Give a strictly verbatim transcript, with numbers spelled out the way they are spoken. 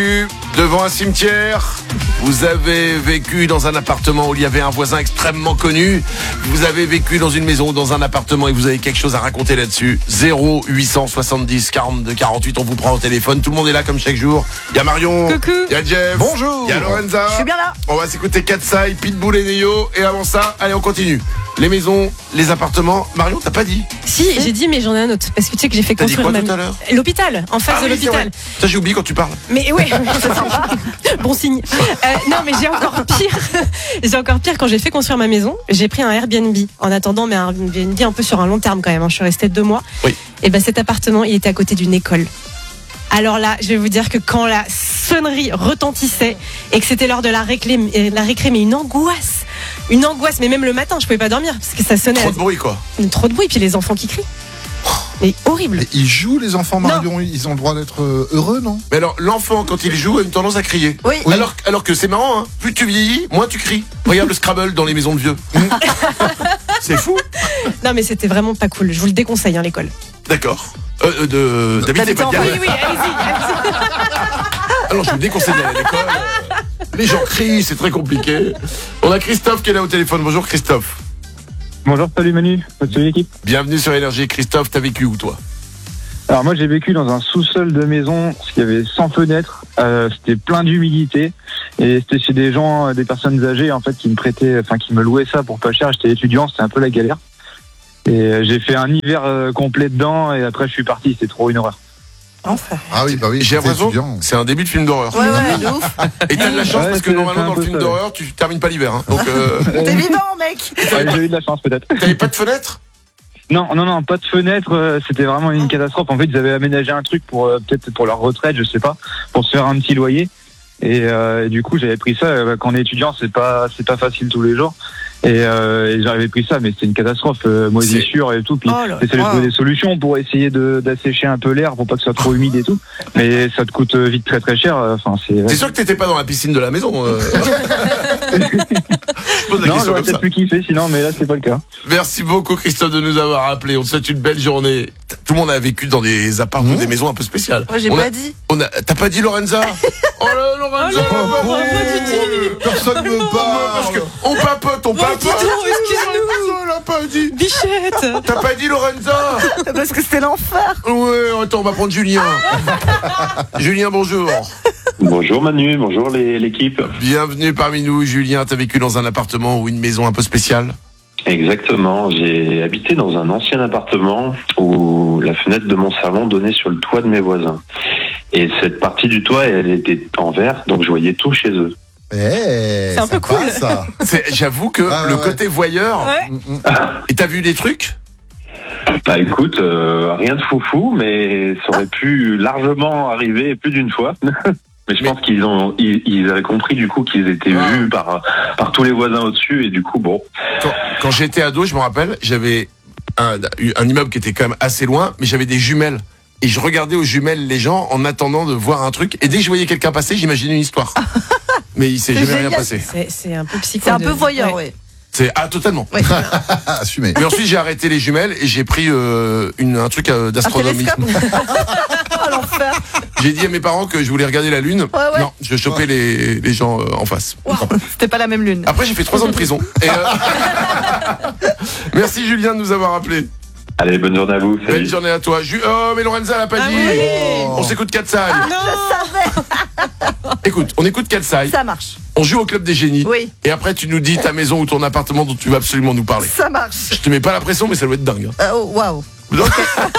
vécu devant un cimetière. Vous avez vécu dans un appartement où il y avait un voisin extrêmement connu. Vous avez vécu dans une maison ou dans un appartement et vous avez quelque chose à raconter là-dessus. zéro huit cent soixante-dix quarante-deux quarante-huit, on vous prend au téléphone. Tout le monde est là comme chaque jour. Il y a Marion. Coucou. Il y a Jeff. Bonjour. Il y a Lorenza. Je suis bien là. On va s'écouter Katsai, Pitbull et Neo. Et avant ça, allez, on continue. Les maisons, les appartements. Marion, t'as pas dit? Si, j'ai dit, mais j'en ai un autre. Parce que tu sais que j'ai fait T'as dit construire quoi ma- tout à l'heure? L'hôpital, en face Ah de oui, c'est l'hôpital. vrai. Ça, j'ai oublié quand tu parles. Mais ouais, c'est sympa. Bon signe. Euh, non, mais j'ai encore pire. J'ai encore pire quand j'ai fait construire ma maison. J'ai pris un Airbnb en attendant, mais un Airbnb un peu sur un long terme quand même. hein. Je suis restée deux mois. Oui. Et ben cet appartement, il était à côté d'une école. Alors là, je vais vous dire que quand la sonnerie retentissait et que c'était l'heure de la récré, la récré, mais une angoisse, une angoisse. Mais même le matin, je pouvais pas dormir parce que ça sonnait. Trop de bruit, quoi. Trop de bruit, puis les enfants qui crient. Mais horrible. Et ils jouent, les enfants, Marion, ils ont le droit d'être euh, heureux, non? Mais alors, l'enfant, quand il joue, a une tendance à crier. Oui. Alors, alors que c'est marrant, hein. Plus tu vieillis, moins tu cries. Regarde le Scrabble dans les maisons de vieux. C'est fou. Non, mais c'était vraiment pas cool. Je vous le déconseille, hein, l'école. D'accord. Euh, euh, de, d'habiter pas de Oui, gamme. oui, allez-y. allez-y. Alors, je vous déconseille d'aller à l'école. Les gens crient, c'est très compliqué. On a Christophe qui est là au téléphone. Bonjour Christophe. Bonjour, salut Manu, salut l'équipe. Bienvenue sur Énergie. Christophe, t'as vécu où toi? Alors moi j'ai vécu dans un sous-sol de maison, parce qu'il y avait cent fenêtres, euh, c'était plein d'humidité, et c'était chez des gens, des personnes âgées en fait qui me prêtaient, enfin qui me louaient ça pour pas cher. J'étais étudiant, c'était un peu la galère. Et euh, j'ai fait un hiver euh, complet dedans, et après je suis parti, c'était trop une horreur. Enfin. Ah oui, bah oui. J'ai t'es l'impression étudiant. que c'est un début de film d'horreur. Ouais, ouais, de ouf. Et t'as de la chance Ouais, parce que c'est- normalement c'est un dans le peu film ça, d'horreur, tu termines pas l'hiver. Hein. Donc, euh, T'es vivant, mec. Ouais, j'ai eu de la chance peut-être. t'avais pas de fenêtre? Non, non, non, pas de fenêtre, euh, c'était vraiment une catastrophe. En fait, ils avaient aménagé un truc pour euh, peut-être pour leur retraite, je sais pas, pour se faire un petit loyer. Et, euh, et du coup, j'avais pris ça. euh, Quand on est étudiant, c'est pas, c'est pas facile tous les jours. Et, euh, et j'avais pris ça, mais c'était une catastrophe, euh, moisissure et tout. Puis Oh là j'essaie de là. trouver des solutions pour essayer de d'assécher un peu l'air pour pas que ce soit trop humide et tout. Mais ça te coûte euh, vite très très cher. Enfin, c'est. C'est sûr que t'étais pas dans la piscine de la maison. Euh... Je pose la Non, question j'aurais comme ça. peut-être pu kiffer, sinon, mais là c'est pas le cas. Merci beaucoup Christophe de nous avoir appelés. On te souhaite une belle journée. Tout le monde a vécu dans des apparts ou des maisons un peu spéciales. Moi, j'ai On a- pas dit. On a... T'as pas dit Lorenza? Oh là Lorenza, Oh là, on va on va pas pas dire. Personne me Parce que parle. on papote, on papote. excusez-nous. On l'a pas dit. Bichette. T'as pas dit Lorenza? Parce que c'était l'enfer. Ouais, attends, on va prendre Julien. Julien, bonjour. Bonjour Manu, bonjour les- l'équipe. Bienvenue parmi nous, Julien. T'as vécu dans un appartement ou une maison un peu spéciale? Exactement, j'ai habité dans un ancien appartement où la fenêtre de mon salon donnait sur le toit de mes voisins. Et cette partie du toit, elle était en verre, donc je voyais tout chez eux. Eh, C'est un peu sympa, cool. ça. C'est- J'avoue que Ah, le ouais. côté voyeur. Ouais. Et t'as vu des trucs? Bah écoute, euh, rien de foufou, mais ça aurait pu largement arriver plus d'une fois. Mais je Mais- pense qu'ils ont, ils, ils avaient compris du coup qu'ils étaient Ah. vus par par tous les voisins au-dessus et du coup bon. Quand, quand j'étais ado, je me rappelle, j'avais un, un immeuble qui était quand même assez loin, mais j'avais des jumelles. Et je regardais aux jumelles les gens en attendant de voir un truc. Et dès que je voyais quelqu'un passer, j'imaginais une histoire. Mais il s'est C'est jamais rien génial. passé. C'est, c'est un peu psycho. C'est un de- peu voyeur, ouais. ouais. C'est ah totalement. Ouais. Ah, assumé. Mais ensuite j'ai arrêté les jumelles et j'ai pris euh, une, un truc euh, Un d'astronomie. télescope. Oh l'enfer. J'ai dit à mes parents que je voulais regarder la lune. Ouais, ouais. Non, je chopais les, les gens euh, en face. Wow. C'était pas la même lune. Après j'ai fait trois ans de prison. Et, euh, Merci Julien de nous avoir appelé. Allez, bonne journée à vous. Belle Salut. journée à toi. Ju- oh mais Lorenza elle a pas Ah dit. oui. On s'écoute Katsai. Non. Écoute, on écoute Katsai. Ça marche. On joue au club des génies. Oui. Et après tu nous dis ta maison ou ton appartement dont tu vas absolument nous parler. Ça marche. Je te mets pas la pression mais ça doit être dingue. hein. Euh, oh, waouh. Donc,